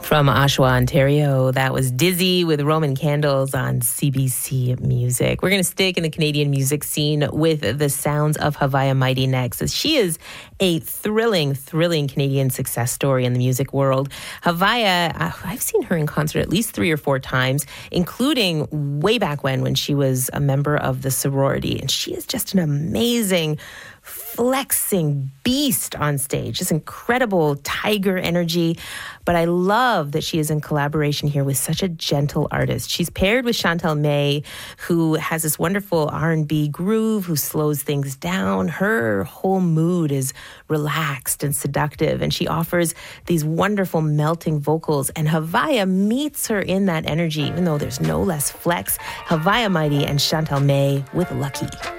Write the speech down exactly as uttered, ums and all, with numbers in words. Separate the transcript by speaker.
Speaker 1: From Oshawa, Ontario, that was Dizzy with Roman Candles on C B C Music. We're going to stick in the Canadian music scene with the sounds of Havaya Mighty next, as she is a thrilling, thrilling Canadian success story in the music world. Havaya, I've seen her in concert at least three or four times, including way back when, when she was a member of the sorority. And she is just an amazing, flexing beast on stage, just incredible tiger energy. But I love that she is in collaboration here with such a gentle artist. She's paired with Chantel May, who has this wonderful R and B groove, who slows things down. Her whole mood is relaxed and seductive, and she offers these wonderful melting vocals, and Havaya meets her in that energy, even though there's no less flex. Havaya Mighty and Chantel May with Lucky.